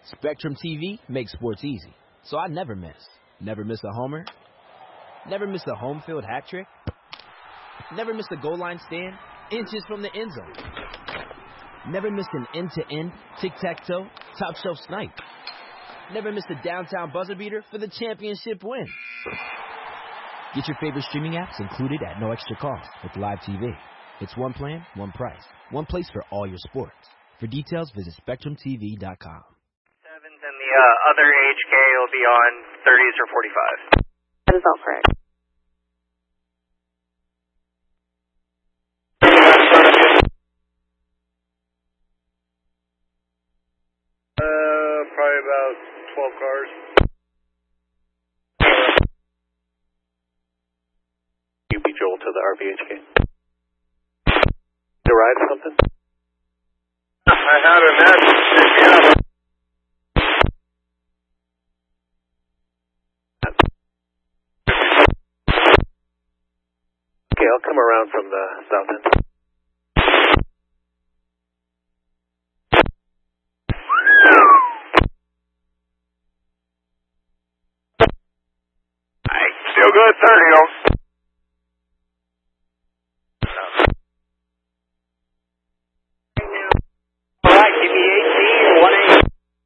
Spectrum TV makes sports easy, so I never miss. Never miss a homer. Never miss a home field hat trick. Never miss a goal line stand inches from the end zone. Never miss an end-to-end, tic-tac-toe, top-shelf snipe. Never miss a downtown buzzer beater for the championship win. Get your favorite streaming apps included at no extra cost with Live TV. It's one plan, one price, one place for all your sports. For details, visit SpectrumTV.com. Sevens and the other HK will be on 30s or 45. That is all correct. Probably about 12 cars. You beat Joel to the RVHK. To ride or something? I had a net. Okay, I'll come around from the south end. Still good, 30 on.